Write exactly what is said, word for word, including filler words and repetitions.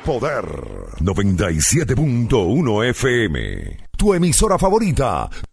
Poder noventa y siete punto uno F M. Tu emisora favorita,